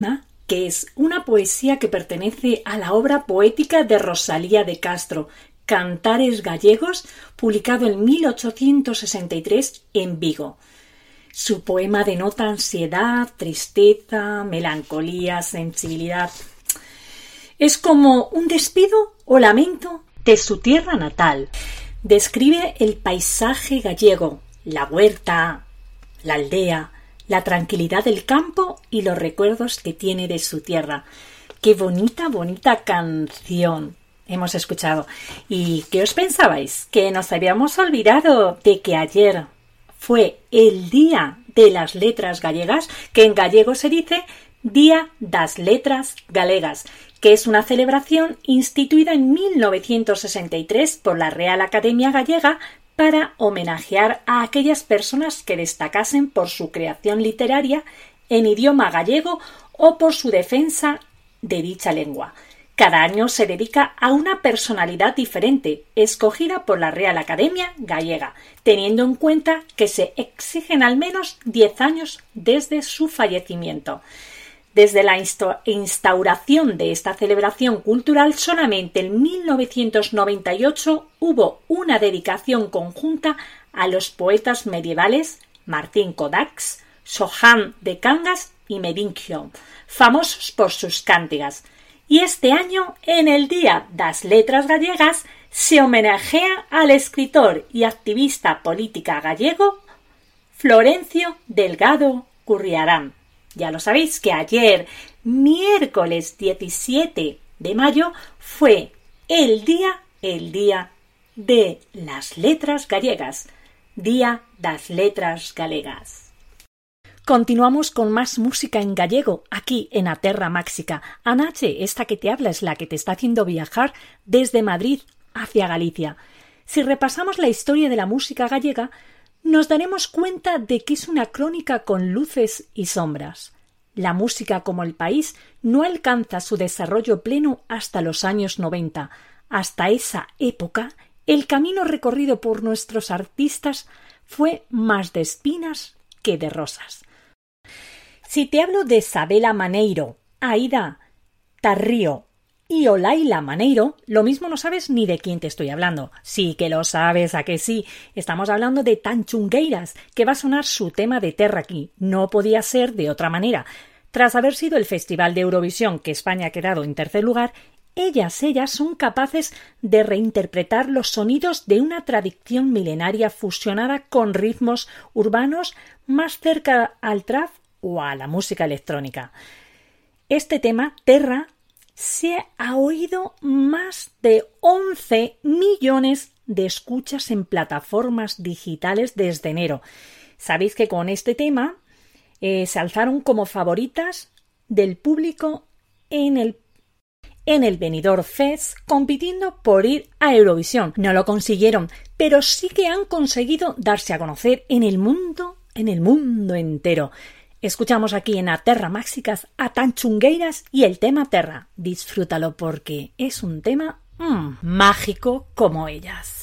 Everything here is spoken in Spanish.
que es una poesía que pertenece a la obra poética de Rosalía de Castro, Cantares gallegos, publicado en 1863 en Vigo. Su poema denota ansiedad, tristeza, melancolía, sensibilidad. Es como un despido o lamento de su tierra natal. Describe el paisaje gallego, la huerta, la aldea, la tranquilidad del campo y los recuerdos que tiene de su tierra. ¡Qué bonita, bonita canción hemos escuchado! ¿Y qué os pensabais? ¿Que nos habíamos olvidado de que ayer fue el Día de las Letras Gallegas? Que en gallego se dice Día das Letras Galegas, que es una celebración instituida en 1963 por la Real Academia Gallega para homenajear a aquellas personas que destacasen por su creación literaria en idioma gallego o por su defensa de dicha lengua. Cada año se dedica a una personalidad diferente, escogida por la Real Academia Gallega, teniendo en cuenta que se exigen al menos 10 años desde su fallecimiento. Desde la instauración de esta celebración cultural, solamente en 1998 hubo una dedicación conjunta a los poetas medievales Martín Codax, Johan de Cangas y Medincio, famosos por sus cántigas. Y este año, en el Día das Letras Gallegas, se homenajea al escritor y activista política gallego Florencio Delgado Gurriarán. Ya lo sabéis que ayer, miércoles 17 de mayo, fue el día de las letras gallegas, Día das Letras Galegas. Continuamos con más música en gallego, aquí en A Terra Máxica. Anache, esta que te habla, es la que te está haciendo viajar desde Madrid hacia Galicia. Si repasamos la historia de la música gallega, nos daremos cuenta de que es una crónica con luces y sombras. La música como el país no alcanza su desarrollo pleno hasta los años 90. Hasta esa época, el camino recorrido por nuestros artistas fue más de espinas que de rosas. Si te hablo de Sabela Maneiro, Aida Tarrío y Olaila Maneiro, lo mismo no sabes ni de quién te estoy hablando. Sí que lo sabes, ¿a que sí? Estamos hablando de Tanchungueiras, que va a sonar su tema de Terra aquí. No podía ser de otra manera. Tras haber sido el Festival de Eurovisión que España ha quedado en tercer lugar, ellas son capaces de reinterpretar los sonidos de una tradición milenaria fusionada con ritmos urbanos más cerca al trap o a la música electrónica. Este tema, Terra, se ha oído más de 11 millones de escuchas en plataformas digitales desde enero. Sabéis que con este tema se alzaron como favoritas del público en el Benidorm Fest, compitiendo por ir a Eurovisión. No lo consiguieron, pero sí que han conseguido darse a conocer en el mundo entero. Escuchamos aquí en A Terra Máxicas a Tanchungueiras y el tema Terra. Disfrútalo porque es un tema mágico como ellas.